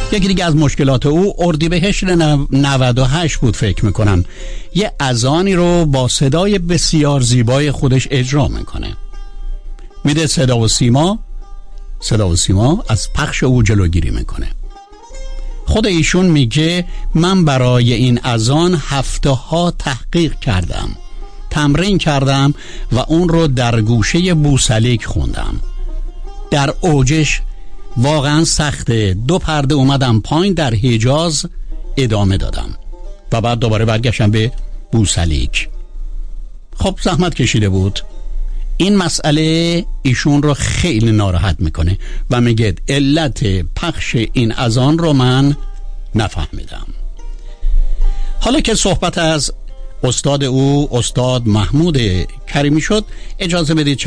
یکی دیگه از مشکلات او اردیبهشت 98 بود فکر میکنم، یه اذانی رو با صدای بسیار زیبای خودش اجرا میکنه. میده صدا و سیما از پخش او جلوگیری میکنه. خود ایشون میگه من برای این اذان هفته‌ها تحقیق کردم، تمرین کردم و اون رو در گوشه بوسلیک خوندم. در اوجش واقعا سخته. 2 پرده اومدم پایین، در حجاز ادامه دادم و بعد دوباره برگشتم به بوسلیک. خب زحمت کشیده بود. این مسئله ایشون رو خیلی ناراحت میکنه و میگه علت پخش این اذان رو من نفهمیدم. حالا که صحبت از استاد او استاد محمود کریمی شد، اجازه بدید